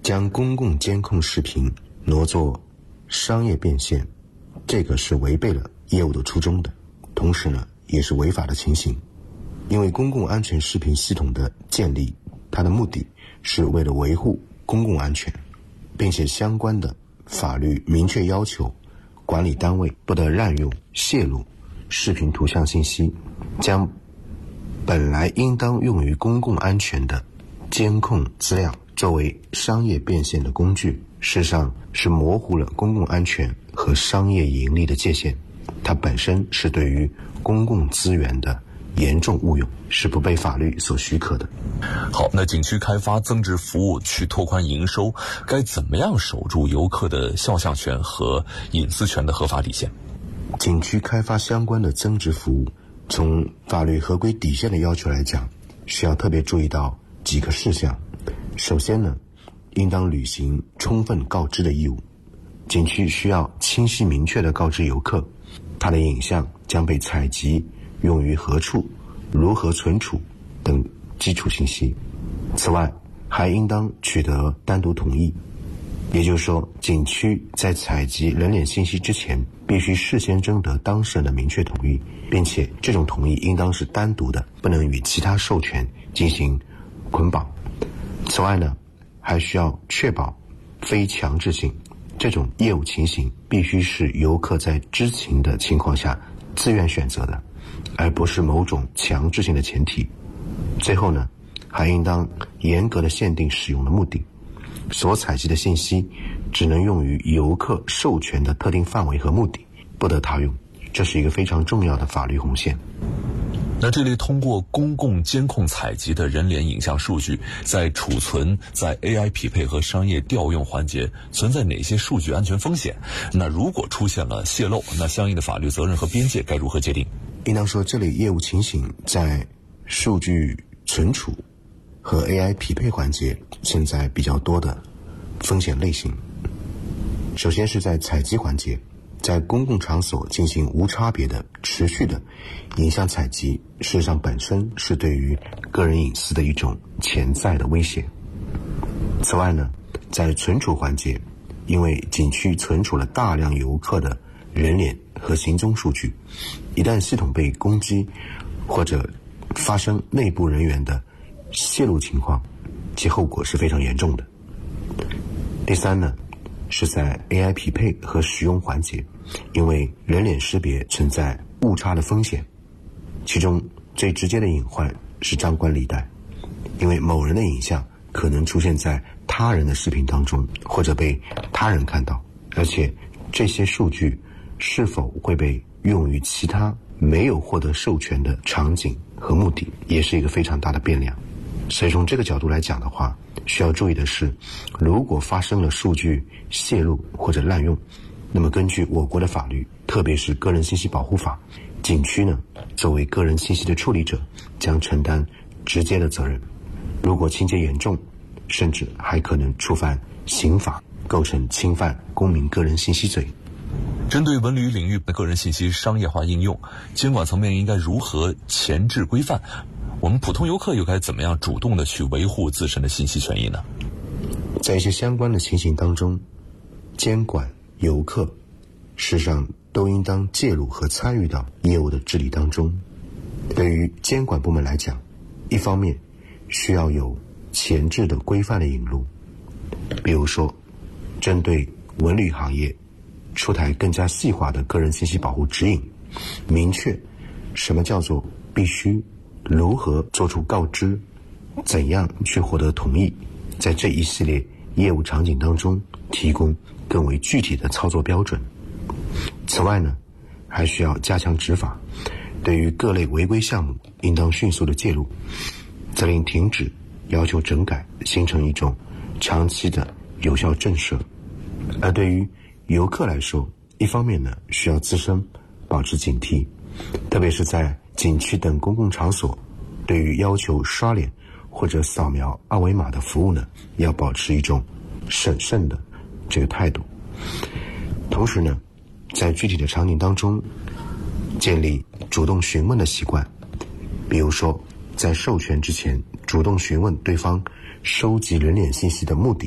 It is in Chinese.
将公共监控视频挪作商业变现，这个是违背了业务的初衷的，同时呢也是违法的情形。因为公共安全视频系统的建立，它的目的是为了维护公共安全，并且相关的法律明确要求管理单位不得滥用泄露视频图像信息，将本来应当用于公共安全的监控资料作为商业变现的工具，事实上是模糊了公共安全和商业盈利的界限，它本身是对于公共资源的严重误用，是不被法律所许可的。 好，那景区开发增值服务去拓宽营收，该怎么样守住游客的肖像权和隐私权的合法底线？ 景区开发相关的增值服务，从法律合规底线的要求来讲，需要特别注意到几个事项。首先呢，应当履行充分告知的义务。景区需要清晰明确地告知游客，它的影像将被采集用于何处、如何存储等基础信息。此外，还应当取得单独同意，也就是说，景区在采集人脸信息之前，必须事先征得当事人的明确同意，并且这种同意应当是单独的，不能与其他授权进行捆绑。此外呢，还需要确保非强制性，这种业务情形必须是游客在知情的情况下自愿选择的，而不是某种强制性的前提。最后呢，还应当严格的限定使用的目的，所采集的信息只能用于游客授权的特定范围和目的，不得他用，这是一个非常重要的法律红线。 那这类通过公共监控采集的人脸影像数据，在储存、在 AI 匹配和商业调用环节存在哪些数据安全风险？那如果出现了泄露，那相应的法律责任和边界该如何界定？ 应当说，这类业务情形在数据存储和 AI 匹配环节存在比较多的风险类型。首先是在采集环节，在公共场所进行无差别的持续的影像采集，事实上本身是对于个人隐私的一种潜在的威胁。此外呢，在存储环节，因为景区存储了大量游客的人脸和行踪数据，一旦系统被攻击或者发生内部人员的泄露情况，其后果是非常严重的。第三呢，是在 AI 匹配和使用环节，因为人脸识别存在误差的风险，其中最直接的隐患是张冠李戴，因为某人的影像可能出现在他人的视频当中，或者被他人看到，而且这些数据是否会被用于其他没有获得授权的场景和目的，也是一个非常大的变量。所以从这个角度来讲的话，需要注意的是，如果发生了数据泄露或者滥用，那么根据我国的法律，特别是个人信息保护法，景区呢作为个人信息的处理者，将承担直接的责任。如果情节严重，甚至还可能触犯刑法，构成侵犯公民个人信息罪。 针对文旅领域的个人信息商业化应用，监管层面应该如何前置规范？我们普通游客又该怎么样主动的去维护自身的信息权益呢？ 在一些相关的情形当中，监管游客事实上都应当介入和参与到业务的治理当中。对于监管部门来讲，一方面需要有前置的规范的引入，比如说针对文旅行业出台更加细化的个人信息保护指引，明确什么叫做必须，如何做出告知，怎样去获得同意，在这一系列业务场景当中提供更为具体的操作标准。此外呢，还需要加强执法，对于各类违规项目应当迅速的介入，责令停止，要求整改，形成一种长期的有效震慑。而对于游客来说，一方面呢，需要自身保持警惕，特别是在景区等公共场所，对于要求刷脸或者扫描二维码的服务呢，要保持一种审慎的这个态度。同时呢，在具体的场景当中，建立主动询问的习惯，比如说在授权之前主动询问对方收集人脸信息的目的